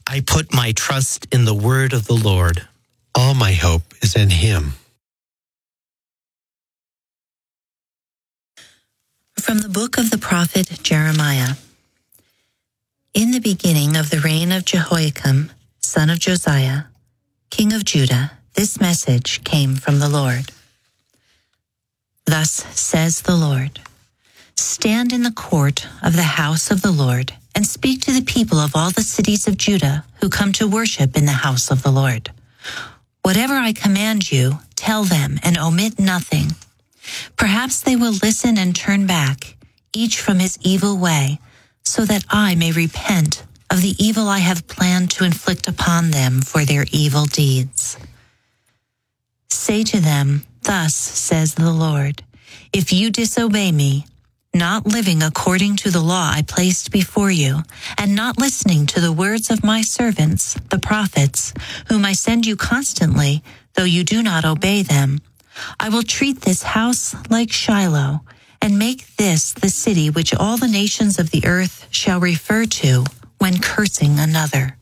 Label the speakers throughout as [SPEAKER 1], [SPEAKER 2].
[SPEAKER 1] I put my trust in the word of the Lord.
[SPEAKER 2] All my hope is in him.
[SPEAKER 3] From the book of the prophet Jeremiah. In the beginning of the reign of Jehoiakim, son of Josiah, king of Judah, this message came from the Lord. Thus says the Lord, stand in the court of the house of the Lord and speak to the people of all the cities of Judah who come to worship in the house of the Lord. Whatever I command you, tell them and omit nothing. Perhaps they will listen and turn back, each from his evil way, so that I may repent of the evil I have planned to inflict upon them for their evil deeds. Say to them, thus says the Lord, if you disobey me, not living according to the law I placed before you, and not listening to the words of my servants, the prophets, whom I send you constantly, though you do not obey them, I will treat this house like Shiloh, and make this the city which all the nations of the earth shall refer to when cursing another.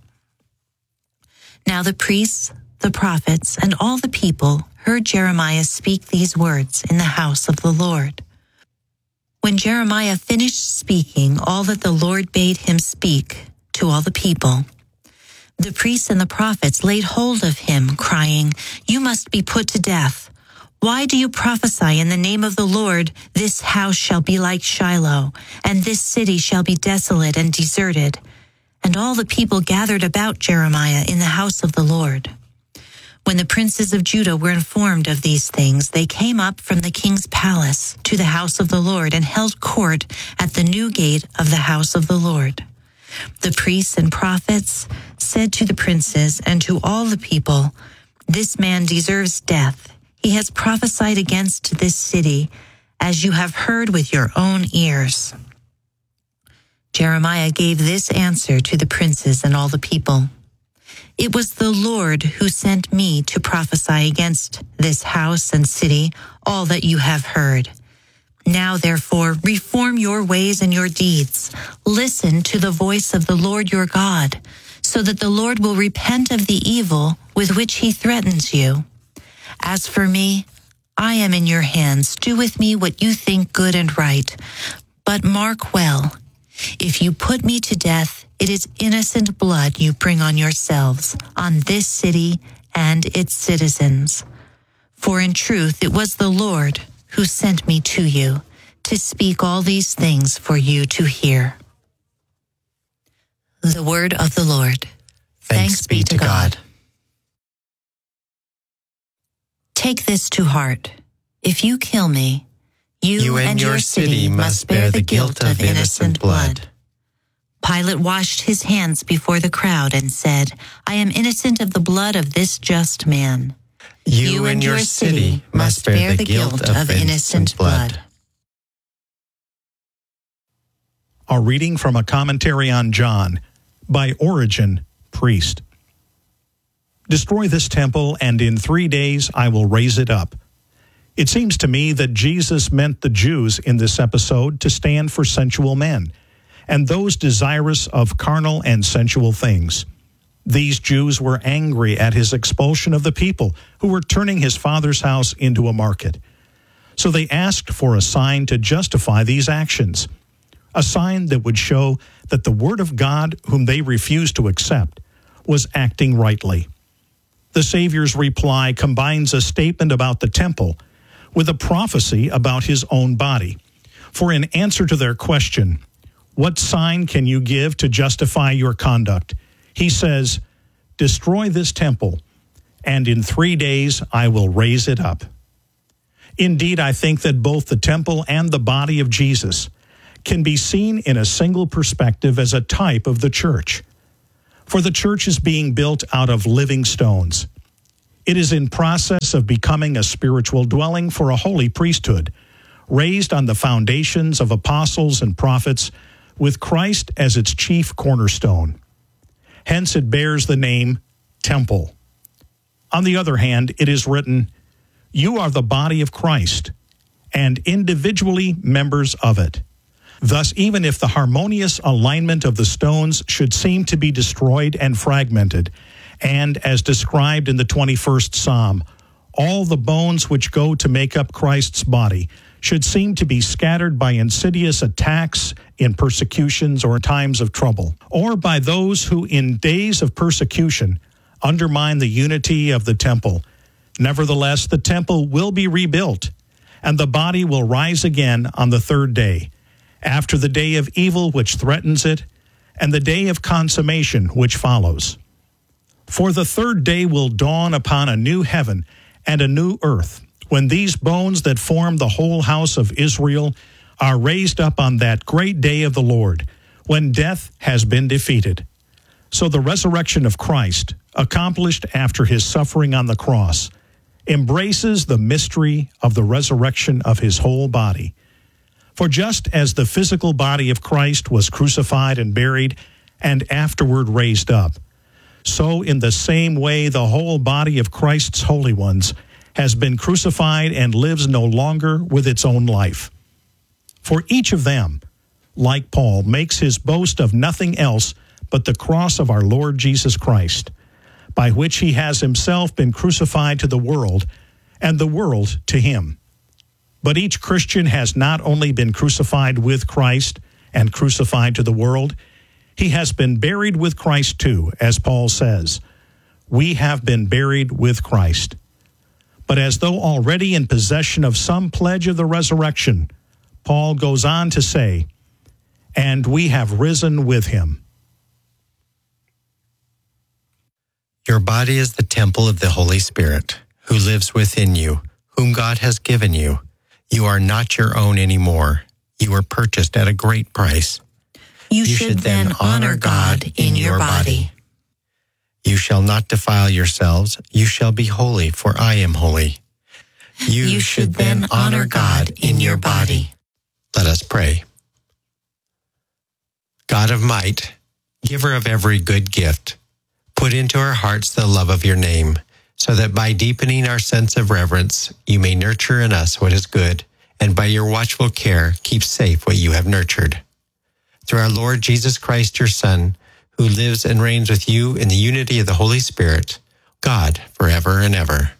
[SPEAKER 3] Now the priests, the prophets, and all the people heard Jeremiah speak these words in the house of the Lord. When Jeremiah finished speaking all that the Lord bade him speak to all the people, the priests and the prophets laid hold of him, crying, you must be put to death. Why do you prophesy in the name of the Lord, this house shall be like Shiloh, and this city shall be desolate and deserted? And all the people gathered about Jeremiah in the house of the Lord. When the princes of Judah were informed of these things, they came up from the king's palace to the house of the Lord and held court at the new gate of the house of the Lord. The priests and prophets said to the princes and to all the people, this man deserves death. He has prophesied against this city, as you have heard with your own ears. Jeremiah gave this answer to the princes and all the people. It was the Lord who sent me to prophesy against this house and city, all that you have heard. Now, therefore, reform your ways and your deeds. Listen to the voice of the Lord your God, so that the Lord will repent of the evil with which he threatens you. As for me, I am in your hands. Do with me what you think good and right. But mark well, if you put me to death, it is innocent blood you bring on yourselves, on this city and its citizens. For in truth, it was the Lord who sent me to you to speak all these things for you to hear. The word of the Lord. Thanks be to God. Take this to heart. If you kill me, you and your city must bear the guilt of innocent blood. Pilate washed his hands before the crowd and said, I am innocent of the blood of this just man.
[SPEAKER 2] You and your city must bear the guilt of innocent blood.
[SPEAKER 4] A reading from a commentary on John by Origen, priest. Destroy this temple, and in 3 days I will raise it up. It seems to me that Jesus meant the Jews in this episode to stand for sensual men, and those desirous of carnal and sensual things. These Jews were angry at his expulsion of the people who were turning his Father's house into a market. So they asked for a sign to justify these actions, a sign that would show that the Word of God, whom they refused to accept, was acting rightly. The Savior's reply combines a statement about the temple with a prophecy about his own body. For in answer to their question, what sign can you give to justify your conduct? He says, destroy this temple, and in 3 days I will raise it up. Indeed, I think that both the temple and the body of Jesus can be seen in a single perspective as a type of the church. For the church is being built out of living stones. It is in process of becoming a spiritual dwelling for a holy priesthood, raised on the foundations of apostles and prophets, with Christ as its chief cornerstone. Hence it bears the name temple. On the other hand, it is written, you are the body of Christ, and individually members of it. Thus, even if the harmonious alignment of the stones should seem to be destroyed and fragmented, and as described in the 21st Psalm, all the bones which go to make up Christ's body should seem to be scattered by insidious attacks in persecutions or times of trouble, or by those who in days of persecution undermine the unity of the temple. Nevertheless, the temple will be rebuilt, and the body will rise again on the third day, after the day of evil which threatens it, and the day of consummation which follows. For the third day will dawn upon a new heaven and a new earth, when these bones that form the whole house of Israel are raised up on that great day of the Lord, when death has been defeated. So the resurrection of Christ, accomplished after his suffering on the cross, embraces the mystery of the resurrection of his whole body. For just as the physical body of Christ was crucified and buried and afterward raised up, so in the same way the whole body of Christ's holy ones has been crucified and lives no longer with its own life. For each of them, like Paul, makes his boast of nothing else but the cross of our Lord Jesus Christ, by which he has himself been crucified to the world, and the world to him. But each Christian has not only been crucified with Christ and crucified to the world, he has been buried with Christ too, as Paul says, "We have been buried with Christ." But as though already in possession of some pledge of the resurrection, Paul goes on to say, "And we have risen with him."
[SPEAKER 2] Your body is the temple of the Holy Spirit, who lives within you, whom God has given you. You are not your own anymore. You were purchased at a great price.
[SPEAKER 3] You should then honor God in your body.
[SPEAKER 2] You shall not defile yourselves. You shall be holy, for I am holy.
[SPEAKER 3] You should then honor God in your body.
[SPEAKER 2] Let us pray. God of might, giver of every good gift, put into our hearts the love of your name, so that by deepening our sense of reverence, you may nurture in us what is good, and by your watchful care, keep safe what you have nurtured. Through our Lord Jesus Christ, your Son, who lives and reigns with you in the unity of the Holy Spirit, God, forever and ever.